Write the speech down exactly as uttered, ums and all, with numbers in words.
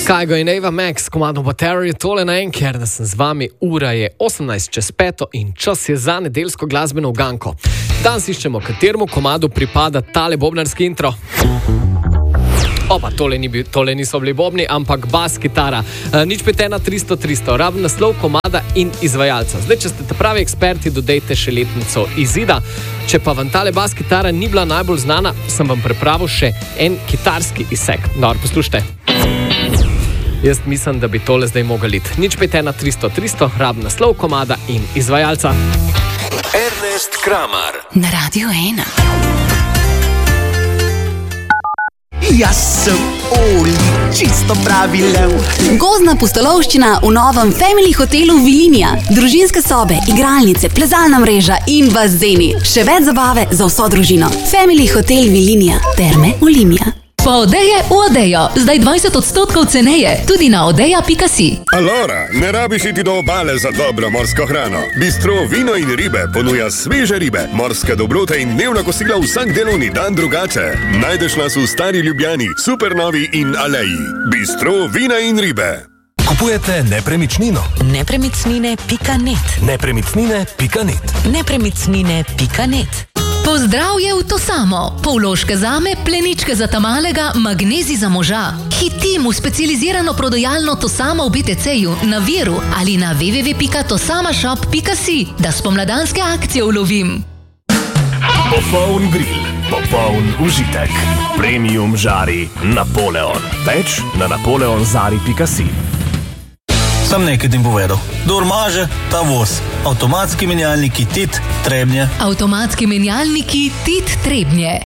Kajgo in Eva Max, komadno Battery, tole na enker, da sem z vami, ura je osemnajst čez peto in čas je za nedeljsko glasbeno uganko. Danes iščemo, kateremu komadu pripada tale bobnarski intro. Opa, tole, ni bil, tole niso bili bobni, ampak bas kitara. E, nič pet ena tristo tristo, raven naslov komada in izvajalca. Zdaj, če ste pravi eksperti, dodajte še letnico izida. Če pa vam tale bas kitara ni bila najbolj znana, sem vam pripravil še en kitarski izsek. Dobro, poslušajte. Jaz mislim, da bi tole zdaj mogel iti. Nič pet ena tristo tristo, raven naslov komada in izvajalca. Ernest Kramar na Radio ena. Jaz sem Oli, čisto pravi lev. Gozdna pustolovščina v novem Family hotelu Vilinija. Družinske sobe, igralnice, plezalna mreža in bazeni. Še več zabave za vso družino. Family hotel Vilinija, Terme Olimia. Pa Odeje v Odejo, zdaj dvajset odstotkov ceneje, tudi na odeja pika si. Alora, ne rabiš iti do obale za dobro morsko hrano. Bistro Vino in ribe ponuja sveže ribe, morske dobrote in dnevna kosila vsak delovni dan drugače. Najdeš nas v Stari Ljubljani, Supernovi in Aleji. Bistro Vina in ribe. Kupujete nepremičnino? nepremičnine pika net. nepremičnine pika net. nepremičnine pika net. Pozdravje v to samo. Povložke zame, pleničke za tamalega, magnezi za moža. Hitim v specializirano prodajalno To samo v bé té cé-ju, na Viru ali na w w w pika tosamashop pika si, da spomladanske akcije ulovim. Popoln grill, popoln užitek. Premium žari Napoleon. Več na napoleonzari pika si. Sam nekaj tim povedal. Dor maže, ta voz. Avtomatski menjalniki Tit Trebnje. Avtomatski menjalniki Tit Trebnje.